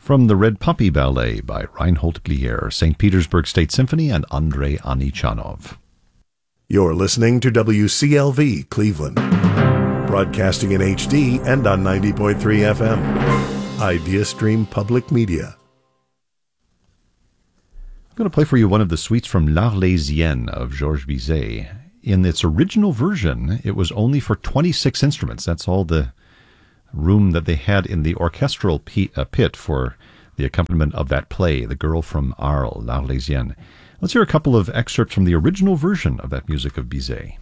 From the Red Poppy Ballet by Reinhold Glier, St. Petersburg State Symphony, and Andrei Anichanov. You're listening to WCLV Cleveland, broadcasting in HD and on 90.3 FM. IdeaStream Public Media. I'm going to play for you one of the suites from L'Arlésienne of Georges Bizet. In its original version, it was only for 26 instruments. That's all the room that they had in the orchestral pit for the accompaniment of that play, The Girl from Arles, L'Arlésienne. Let's hear a couple of excerpts from the original version of that music of Bizet.